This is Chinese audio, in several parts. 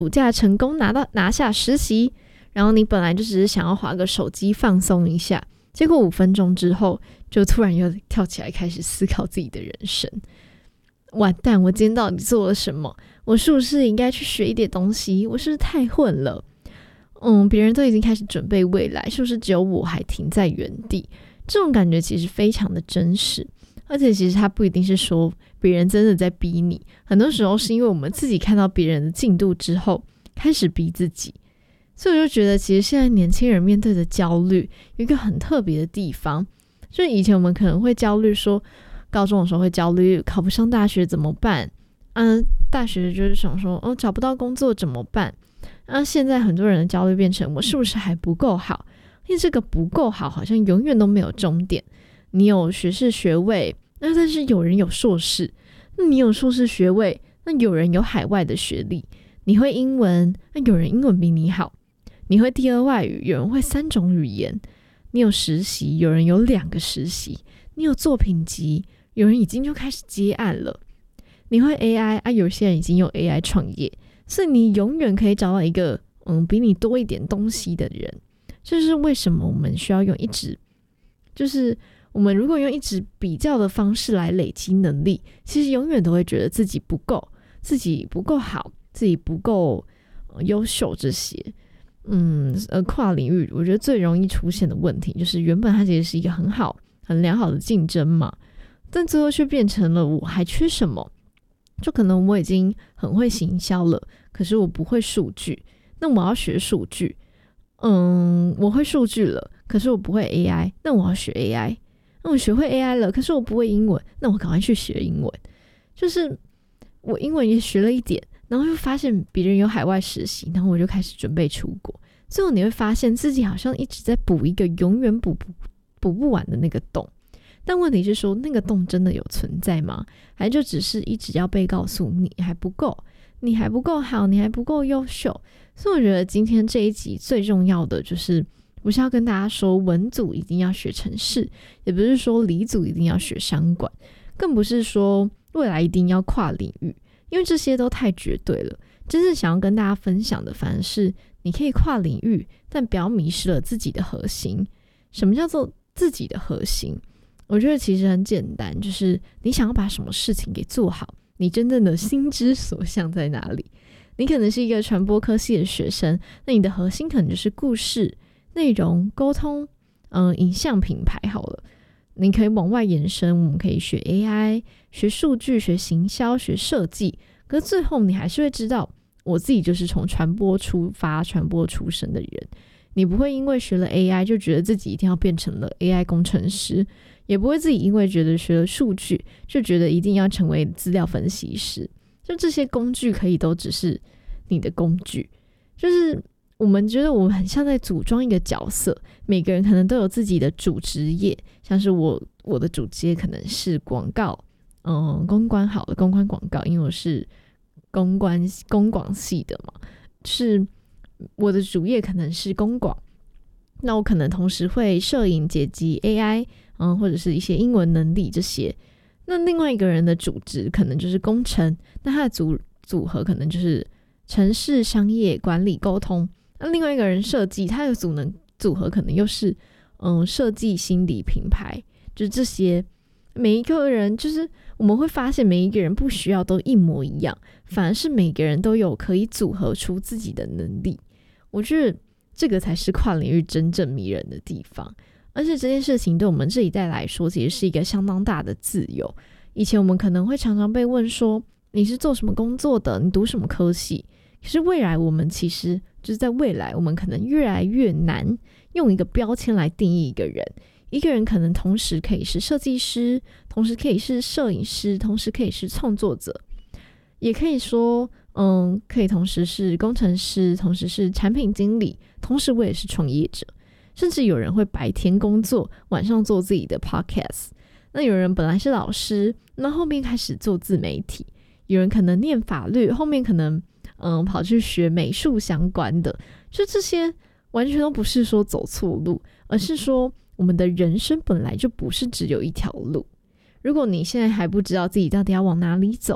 暑假成功拿下实习，然后你本来就只是想要滑个手机放松一下，结果5分钟之后就突然又跳起来开始思考自己的人生。完蛋，我今天到底做了什么？我是不是应该去学一点东西？我是不是太混了？别人都已经开始准备未来，是不是只有我还停在原地？这种感觉其实非常的真实，而且其实它不一定是说别人真的在逼你，很多时候是因为我们自己看到别人的进度之后开始逼自己。所以我就觉得其实现在年轻人面对的焦虑有一个很特别的地方，就是以前我们可能会焦虑说，高中的时候会焦虑考不上大学怎么办，大学就是想说找不到工作怎么办，现在很多人的焦虑变成我是不是还不够好，因为这个不够好好像永远都没有终点。你有学士学位，但是有人有硕士，那你有硕士学位，那有人有海外的学历，你会英文，那有人英文比你好，你会第2外语，有人会3种语言，你有实习，有人有2个实习，你有作品集，有人已经就开始接案了，你会 AI 有些人已经用 AI 创业，所以你永远可以找到一个比你多一点东西的人。就是为什么我们需要用就是我们如果用一直比较的方式来累积能力，其实永远都会觉得自己不够，自己不够好，自己不够优秀这些。跨领域我觉得最容易出现的问题就是原本它其实是一个很良好的竞争嘛，但最后却变成了我还缺什么。就可能我已经很会行销了，可是我不会数据，那我要学数据。我会数据了，可是我不会 AI， 那我要学 AI。那我学会 AI 了，可是我不会英文，那我赶快去学英文。就是我英文也学了一点，然后又发现别人有海外实习，然后我就开始准备出国。最后你会发现自己好像一直在补一个永远补不完的那个洞。但问题是说，那个洞真的有存在吗？还就只是一直要被告诉你还不够，你还不够好，你还不够优秀。所以我觉得今天这一集最重要的就是不是要跟大家说文组一定要学程式，也不是说理组一定要学商管，更不是说未来一定要跨领域，因为这些都太绝对了。真正想要跟大家分享的反而是你可以跨领域，但不要迷失了自己的核心。什么叫做自己的核心？我觉得其实很简单，就是你想要把什么事情给做好，你真正的心之所向在哪里。你可能是一个传播科系的学生，那你的核心可能就是故事、内容、沟通、影像品牌好了。你可以往外延伸，我们可以学 AI、学数据、学行销、学设计，可是最后你还是会知道，我自己就是从传播出发、传播出身的人。你不会因为学了 AI 就觉得自己一定要变成了 AI 工程师，也不会自己因为觉得学了数据就觉得一定要成为资料分析师。就这些工具可以都只是你的工具，就是我们觉得我们很像在组装一个角色，每个人可能都有自己的主职业，像是我的主职业可能是广告，公关好了，公关广告，因为我是公广系的嘛，是我的主业可能是公广，那我可能同时会摄影、剪辑、AI，或者是一些英文能力这些。那另外一个人的主职可能就是工程，那他的组合可能就是程式、商业、管理、沟通。那另外一个人设计，他的组合可能又是设计、心理、品牌，就是这些。每一个人就是我们会发现每一个人不需要都一模一样，反而是每个人都有可以组合出自己的能力。我觉得这个才是跨领域真正迷人的地方。而且这件事情对我们这一代来说其实是一个相当大的自由。以前我们可能会常常被问说你是做什么工作的，你读什么科系，可是未来我们其实就是在未来我们可能越来越难用一个标签来定义一个人。一个人可能同时可以是设计师，同时可以是摄影师，同时可以是创作者，也可以说可以同时是工程师，同时是产品经理，同时我也是创业者。甚至有人会白天工作，晚上做自己的 podcast。 那有人本来是老师，那后面开始做自媒体。有人可能念法律，后面可能跑去学美术相关的。就这些完全都不是说走错路，而是说我们的人生本来就不是只有一条路。如果你现在还不知道自己到底要往哪里走，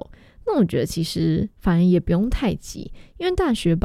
那我觉得其实反而也不用太急，因为大学